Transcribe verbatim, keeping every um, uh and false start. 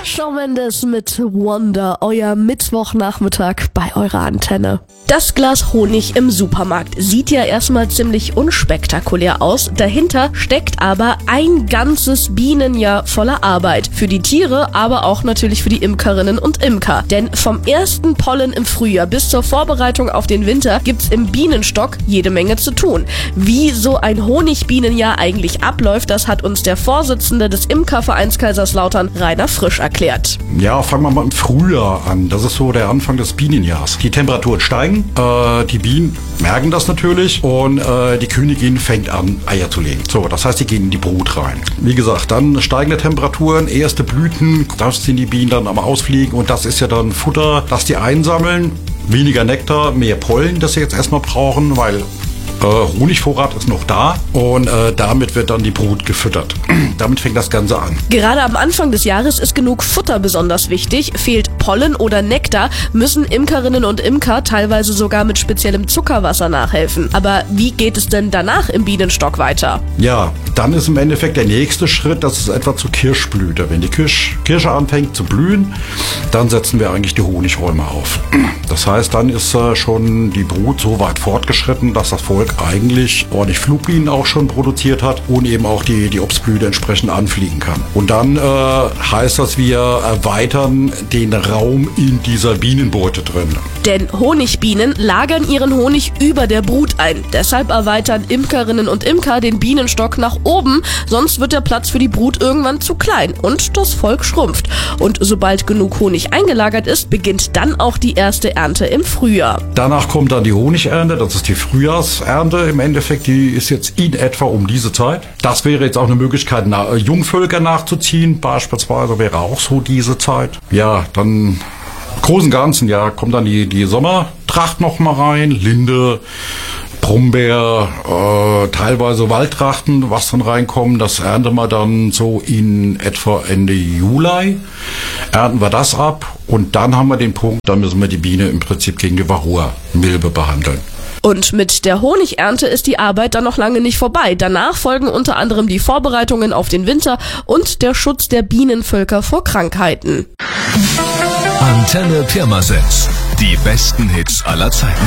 Shawn Mendes mit Wonder, euer Mittwochnachmittag bei eurer Antenne. Das Glas Honig im Supermarkt sieht ja erstmal ziemlich unspektakulär aus, dahinter steckt aber ein ganzes Bienenjahr voller Arbeit. Für die Tiere, aber auch natürlich für die Imkerinnen und Imker. Denn vom ersten Pollen im Frühjahr bis zur Vorbereitung auf den Winter gibt's im Bienenstock jede Menge zu tun. Wie so ein Honigbienenjahr eigentlich abläuft, das hat uns der Vorsitzende des Imkervereins Kaiserslautern, Rainer Frisch, erklärt. Ja, fangen wir mal im Frühjahr an. Das ist so der Anfang des Bienenjahrs. Die Temperaturen steigen, äh, die Bienen merken das natürlich und äh, die Königin fängt an, Eier zu legen. So, das heißt, die gehen in die Brut rein. Wie gesagt, dann steigende Temperaturen, erste Blüten, da sind die Bienen dann am Ausfliegen und das ist ja dann Futter, das die einsammeln. Weniger Nektar, mehr Pollen, das sie jetzt erstmal brauchen, weil Äh, Honigvorrat ist noch da und äh, damit wird dann die Brut gefüttert. Damit fängt das Ganze an. Gerade am Anfang des Jahres ist genug Futter besonders wichtig. Fehlt Pollen oder Nektar, müssen Imkerinnen und Imker teilweise sogar mit speziellem Zuckerwasser nachhelfen. Aber wie geht es denn danach im Bienenstock weiter? Ja, dann ist im Endeffekt der nächste Schritt, das ist etwa zur Kirschblüte. Wenn die Kirsch, Kirsche anfängt zu blühen, dann setzen wir eigentlich die Honigräume auf. Das heißt, dann ist äh, schon die Brut so weit fortgeschritten, dass das Volk eigentlich ordentlich Flugbienen auch schon produziert hat und eben auch die, die Obstblüte entsprechend anfliegen kann. Und dann äh, heißt das, wir erweitern den Raum in dieser Bienenbeute drin. Denn Honigbienen lagern ihren Honig über der Brut ein. Deshalb erweitern Imkerinnen und Imker den Bienenstock nach oben, sonst wird der Platz für die Brut irgendwann zu klein und das Volk schrumpft. Und sobald genug Honig eingelagert ist, beginnt dann auch die erste Ernte im Frühjahr. Danach kommt dann die Honigernte, das ist die Frühjahrsernte. Im Endeffekt, die ist jetzt in etwa um diese Zeit. Das wäre jetzt auch eine Möglichkeit, na, Jungvölker nachzuziehen, beispielsweise wäre auch so diese Zeit. Ja, dann im Großen und Ganzen, ja, kommt dann die, die Sommertracht noch mal rein, Linde, Brombeer, äh, teilweise Waldtrachten, was dann reinkommen, das ernten wir dann so in etwa Ende Juli. Ernten wir das ab und dann haben wir den Punkt, dann müssen wir die Biene im Prinzip gegen die Varroa-Milbe behandeln. Und mit der Honigernte ist die Pirmasens dann noch lange nicht vorbei. Danach folgen unter anderem die Vorbereitungen auf den Winter und der Schutz der Bienenvölker vor Krankheiten. Antenne Pirmasens. Die besten Hits aller Zeiten.